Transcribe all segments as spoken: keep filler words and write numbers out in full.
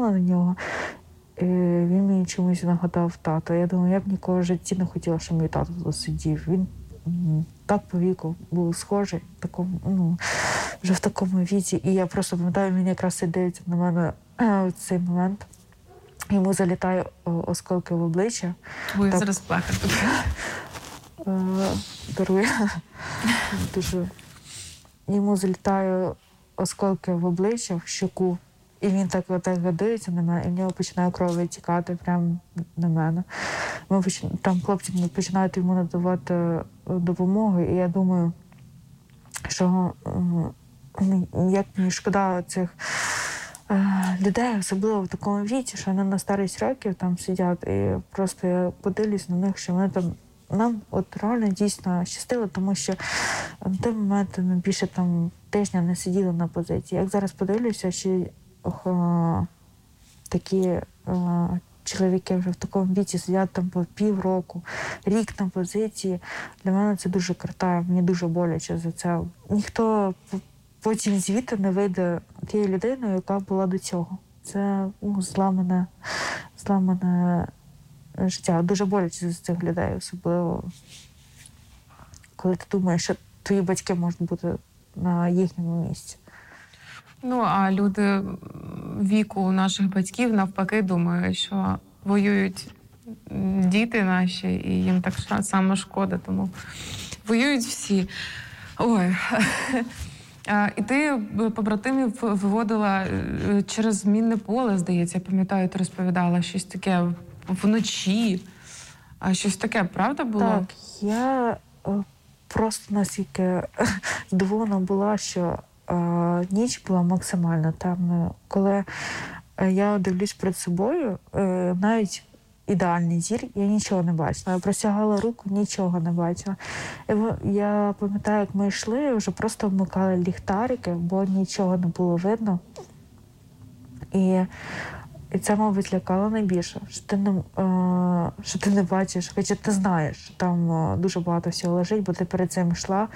глянула на нього, і він мені чомусь нагадав тата. Я думаю, я б ніколи в житті не хотіла, щоб мій тато тут сидів. Він так по віку був схожий, такому, ну, вже в такому віці. І я просто пам'ятаю, він якраз і дивиться на мене в цей момент. Йому залітає осколки в обличчя. Ой, так, зараз плакати. Дарує. Дуже. Йому залітає осколки в обличчя, в щоку. І він так, так дивиться на мене, і в нього починає кров витікати прямо на мене. Ми почи... Там хлопці починають йому надавати допомогу, і я думаю, що як мені шкода цих людей, особливо в такому віці, що вони на старість років там сидять, і просто я подивлюсь на них, що вони там, нам от реально дійсно щастило, тому що на той момент ми більше там тижня не сиділи на позиції. Як зараз подивлюся, що о, такі о, чоловіки вже в такому віці сидять там по півроку, рік на позиції, для мене це дуже картає, мені дуже боляче за це. Ніхто потім звідти не вийде тією людиною, яка була до цього. Це ну, зламане, зламане життя. Дуже боляче за цих людей, особливо коли ти думаєш, що твої батьки можуть бути на їхньому місці. Ну, а люди віку наших батьків навпаки думають, що воюють діти наші, і їм так само шкода, тому воюють всі. Ой. І ти побратимів виводила через мінне поле, здається, я пам'ятаю, ти розповідала щось таке вночі. А щось таке, правда, було? Так, я просто настільки здивована була, що ніч була максимально темною. Коли я дивлюсь перед собою, навіть ідеальний зір, я нічого не бачила. Я простягала руку, нічого не бачила. Я пам'ятаю, як ми йшли, вже просто вмикали ліхтарики, бо нічого не було видно. І, і це, мабуть, лякало найбільше, що ти не, е, що ти не бачиш, хоча ти знаєш, що там е, дуже багато всього лежить, бо ти перед цим йшла,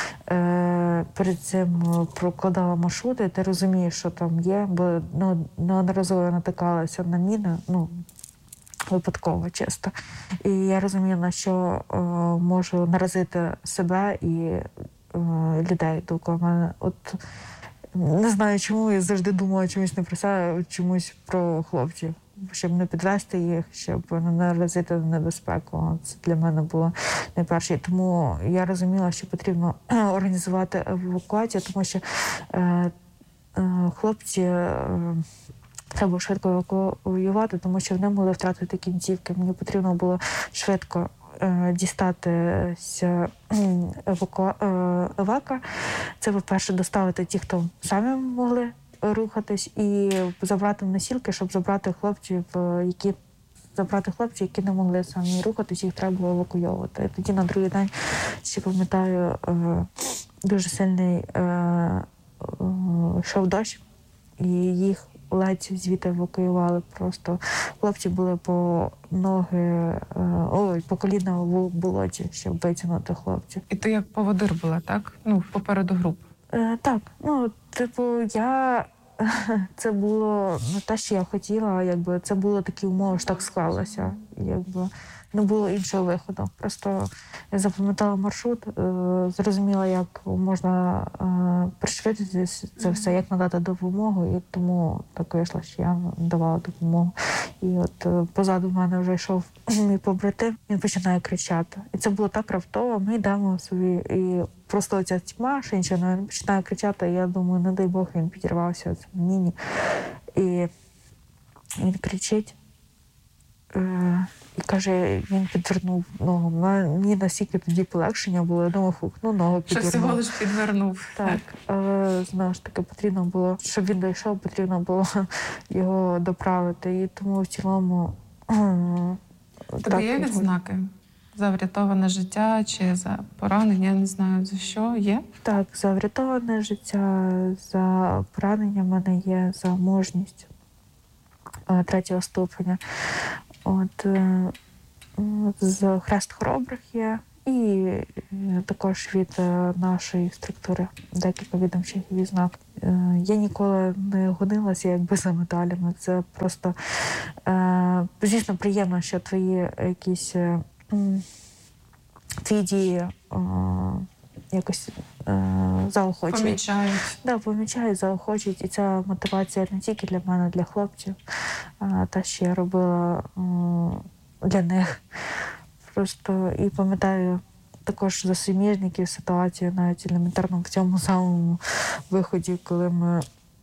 е, перед цим прокладала маршрути, і ти розумієш, що там є, бо ну, неодноразово я натикалася на міни, ну, випадково, чисто. І я розумію, на що е, можу наразити себе і е, людей довкола мене. От не знаю, чому я завжди думала чомусь не про себе, а чомусь про хлопців. Щоб не підвести їх, щоб не наразити на небезпеку. Це для мене було найперше. Тому я розуміла, що потрібно організувати евакуацію, тому що е, е, хлопці е, треба швидко евакуювати, тому що вони могли втратити кінцівки. Мені потрібно було швидко е, дістатися еваку... е, евака. Це, по-перше, доставити ті, хто самі могли рухатись, і забрати носілки, щоб забрати хлопців, які забрати хлопців, які не могли самі рухатись, їх треба було евакуйовувати. Тоді на другий день, ще пам'ятаю, е, дуже сильний е, е, йшов дощ, і їх ледь звідти евакуювали. Просто хлопці були по ноги, ой, по коліна в болоті, щоб витягнути хлопців. І ти як поводир була, так? Ну, попереду груп. Е, так, ну, типу, я... Це було не те, що я хотіла, якби це було такі умови, що так склалося. Якби не було іншого виходу. Просто я запам'ятала маршрут, зрозуміла, як можна пришвидшити це все, як надати допомогу, і тому так вийшло, що я давала допомогу. І от позаду мене вже йшов мій побратим, він починає кричати. І це було так раптово, ми йдемо собі, і просто оця тьма, що нічого, він починає кричати, і я думаю, не дай Бог, він підірвався цим міні. І він кричить, і каже, він підвернув ногу. Мені настільки тоді полегшення було, я думаю, фух, ну ногу підвернув. Що всього лиш підвернув. Так, але, знову ж таки, потрібно було, щоб він дійшов, потрібно було його доправити. І тому в цілому... Тобі є відзнаки? За врятоване життя чи за поранення, я не знаю, за що є? Так, за врятоване життя, за поранення в мене є, за мужність третього ступеня. От, з Хрест хоробрих є, І також від нашої структури декілька відомчих відзнак. Я ніколи не гонилася якби за медалями. Це просто, звісно, приємно, що твої якісь твої дії якось заохочують. Помічають. Да, помічають, заохочують. І ця мотивація не тільки для мене, для хлопців, а те, що я робила для них. Просто і пам'ятаю також за суміжників ситуацію навіть елементарно в цьому самому виході, коли ми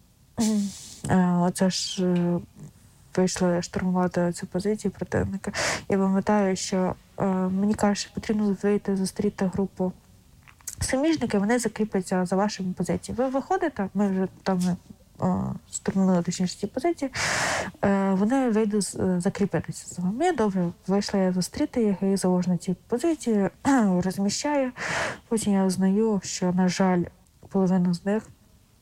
оце ж вийшли штурмувати цю позицію противника. Я пам'ятаю, що мені кажуть, що потрібно вийти, зустріти групу суміжників, вони закріпляться за вашими позиціями. Ви виходите, ми вже там штурмували точніше ці позиції, вони вийдуть закріпитися за вами. Я добре вийшла я зустріти їх, і завожу на ці позиції, розміщаю. Потім я узнаю, що, на жаль, половину з них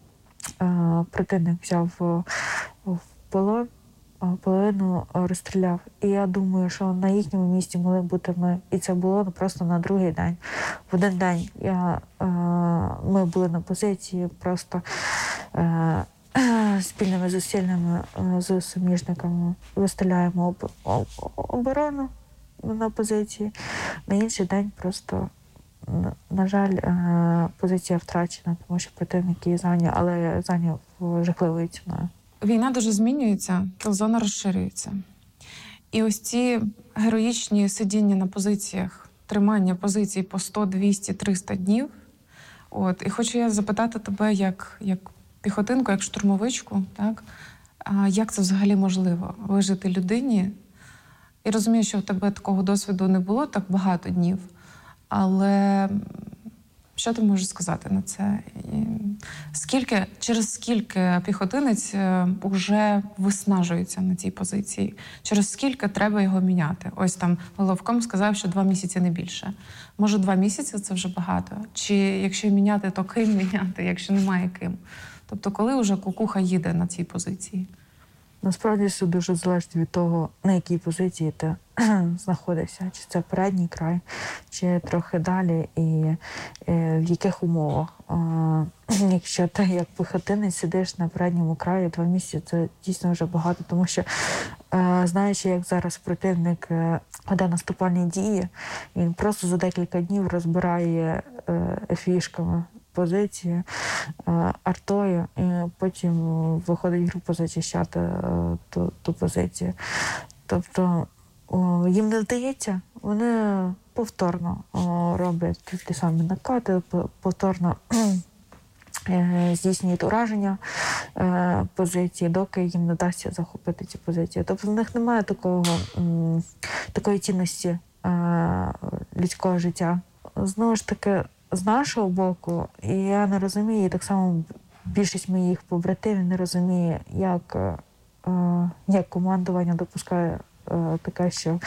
противник взяв в полон, а половину розстріляв. І я думаю, що на їхньому місці могли бути ми. І це було просто на другий день. В один день я, ми були на позиції, просто спільними зусиллями з суміжниками виставляємо об, оборону на позиції. На інший день просто, на жаль, позиція втрачена, тому що противник її зайняв, але зайняв жахливою ціною. Війна дуже змінюється, кілзона розширюється. І ось ці героїчні сидіння на позиціях, тримання позицій по сто, двісті, триста днів. От. І хочу я запитати тебе, як, як піхотинку, як штурмовичку, так? А як це взагалі можливо? Вижити людині? Я розумію, що в тебе такого досвіду не було так багато днів, але що ти можеш сказати на це? Скільки, через скільки піхотинець вже виснажується на цій позиції? Через скільки треба його міняти? Ось там головком сказав, що два місяці не більше. Може, два місяці – це вже багато? Чи якщо міняти, то ким міняти, якщо немає ким? Тобто, коли вже кукуха їде на цій позиції? Насправді все дуже залежить від того, на якій позиції ти знаходишся. Чи це передній край, чи трохи далі, і, і в яких умовах. А, якщо ти як піхотинець сидиш на передньому краї два місяці, це дійсно вже багато, тому що, а, знаючи, як зараз противник веде наступальні дії, він просто за декілька днів розбирає ефішками позиції, артою, і потім виходить група зачищати ту, ту позицію. Тобто їм не вдається, вони повторно роблять ті самі накати, повторно здійснюють ураження позиції, доки їм не вдасться захопити ці позиції. Тобто в них немає такого, такої цінності людського життя. Знову ж таки, з нашого боку, і я не розумію, і так само більшість моїх побратимів не розуміє, як, е, як командування допускає е, таке, що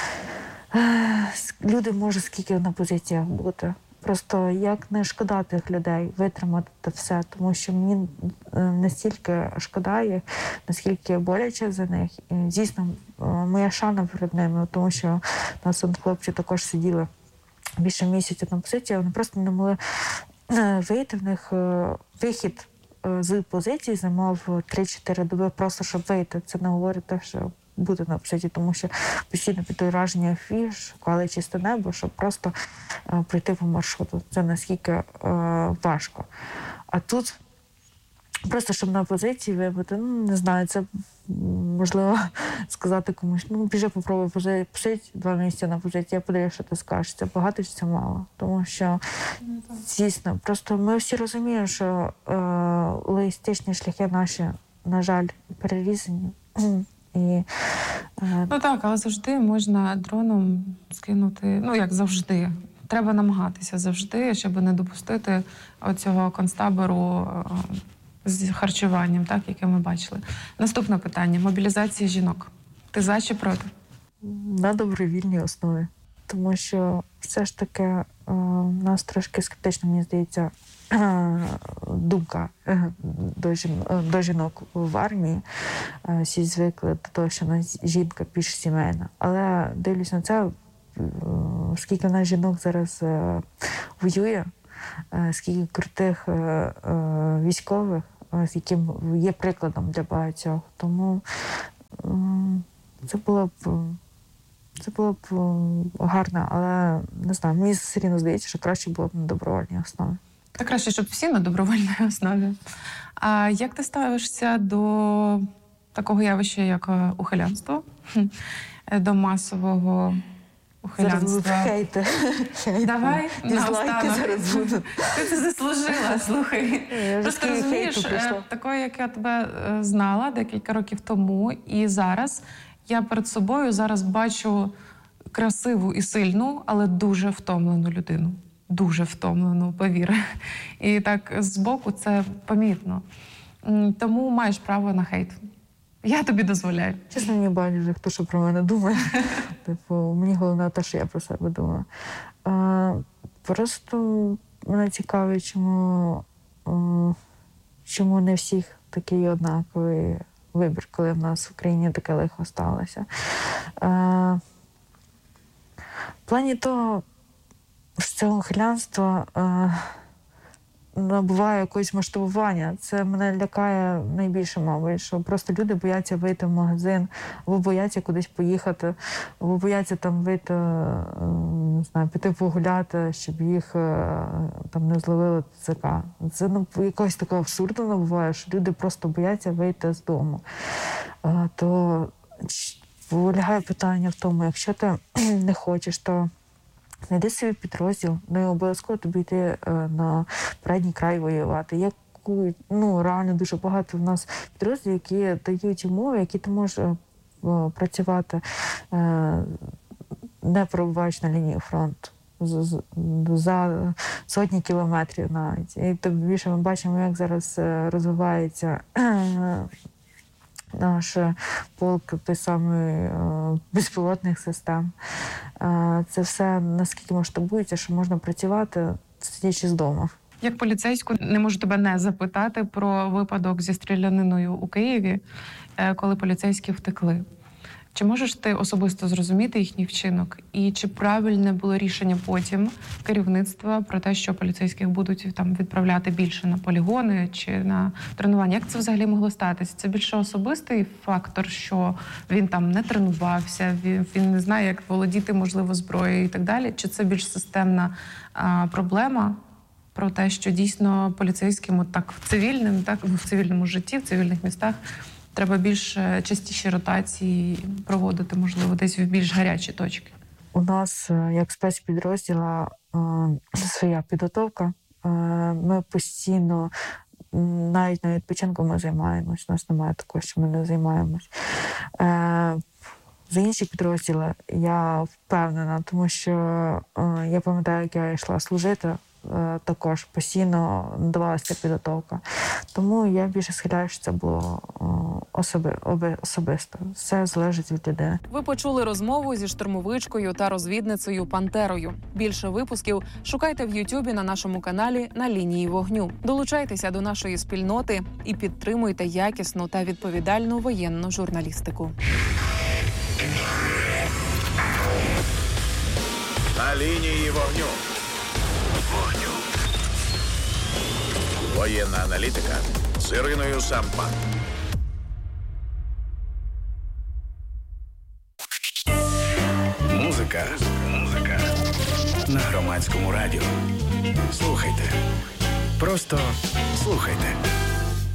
е, люди можуть скільки на позиціях бути. Просто як не шкода тих людей, витримати це все, тому що мені настільки шкода їх, наскільки боляче за них. І, звісно, моя шана перед ними, тому що нас хлопці також сиділи більше місяця на позиції, вони просто не могли вийти. В них вихід з позиції займав три-чотири доби просто, щоб вийти. Це не говорить те, що бути на позиції, тому що постійно під ураження фіш, шукали чисте небо, щоб просто пройти по маршруту. Це наскільки важко. А тут просто, щоб на позиції вибути, ну, не знаю, це можливо сказати комусь, ну, біжи, попробуй посидіти два місяці на позиції, я подивлюся, що ти скажеш. Це багато чи це мало? Тому що, звісно, просто ми всі розуміємо, що е, логістичні шляхи наші, на жаль, перерізані. І, е... Ну так, але завжди можна дроном скинути, ну як завжди. Треба намагатися завжди, щоб не допустити оцього концтабору з харчуванням, так, яке ми бачили. Наступне питання. Мобілізація жінок. Ти за чи проти? На добровільній основі. Тому що все ж таки е, у нас трошки скептично, мені здається, е, думка е, до, жін, е, до жінок в армії. Е, всі звикли до того, що жінка більш сімейна. Але дивлюсь на це, скільки в нас жінок зараз воює, скільки крутих військових, з яким є прикладом для багатьох. Тому це було б це було б гарно, але не знаю, мені все рівно здається, що краще було б на добровольній основі. Та краще, щоб всі на добровольній основі. А як ти ставишся до такого явища, як ухилянство? До масового ухилянства? Зараз хейти. Давай, наостанок. Зараз будуть. Ти це заслужила, слухай. Просто розумієш, такою, як я тебе знала декілька років тому, і зараз я перед собою зараз бачу красиву і сильну, але дуже втомлену людину. Дуже втомлену, повір. І так збоку це помітно. Тому маєш право на хейт. Я тобі дозволяю. Чесно, мені байдуже, хто що про мене думає. Типу, мені головне те, що я про себе думаю. А, просто мене цікавить, чому, а, чому не всіх такий однаковий вибір, коли в нас в Україні таке лихо сталося. А, в плані того, що це ухилянство набуває якогось масштабування. Це мене лякає найбільше, мабуть, що просто люди бояться вийти в магазин, або бояться кудись поїхати, або бояться там вийти, не знаю, піти погуляти, щоб їх там не зловили ТЦК. Це ну, якогось такого абсурду набуває, що люди просто бояться вийти з дому. То полягає питання в тому, якщо ти не хочеш, то знайди собі підрозділ, не обов'язково тобі йти е, на передній край воювати. Є ну, реально дуже багато в нас підрозділів, які дають умови, які ти можеш е, працювати, е, не перебуваючи на лінії фронту. За сотні кілометрів навіть. І тим більше ми бачимо, як зараз розвивається наш полк той самий е, безпілотних систем. Е, це все наскільки масштабується, що можна працювати, сидячи з дому. Як поліцейську не можу тебе не запитати про випадок зі стріляниною у Києві, е, коли поліцейські втекли. Чи можеш ти особисто зрозуміти їхній вчинок? І чи правильне було рішення потім керівництва про те, що поліцейських будуть там відправляти більше на полігони чи на тренування? Як це взагалі могло статися? Це більше особистий фактор, що він там не тренувався, він, він не знає, як володіти, можливо, зброєю і так далі? Чи це більш системна а, проблема про те, що дійсно поліцейським, от так цивільним, так в цивільному житті, в цивільних містах треба більш частіші ротації проводити, можливо, десь в більш гарячі точки? У нас, як спецпідрозділа, своя підготовка. Ми постійно, навіть на відпочинку ми займаємось. У нас немає такого, що ми не займаємось. За інші підрозділи я впевнена, тому що я пам'ятаю, як я йшла служити, також постійно надавалася підготовка. Тому я більше схиляю, що це було особи, оби, особисто. Все залежить від людини. Ви почули розмову зі штурмовичкою та розвідницею Пантерою. Більше випусків шукайте в Ютубі на нашому каналі «На лінії вогню». Долучайтеся до нашої спільноти і підтримуйте якісну та відповідальну воєнну журналістику. На лінії вогню. Вогню. Воєнна аналітика з Іриною Сампан. Музика. Музика. На Громадському радіо. Слухайте. Просто слухайте.